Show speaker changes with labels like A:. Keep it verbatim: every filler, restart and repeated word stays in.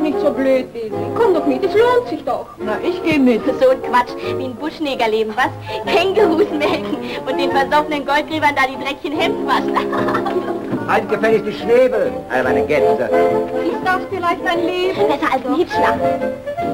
A: nicht so blöd, Lisi. Komm doch mit, es lohnt sich doch.
B: Na, ich gehe mit.
C: So ein Quatsch, wie ein Buschnegerleben, was? Kängurus melken und den versoffenen Goldgräbern da die dreckigen Hemden waschen.
D: Halt gefälligst die Schnäbel, all meine Gänse.
A: Ist das vielleicht ein Leben?
C: Besser als ein Hitschlag.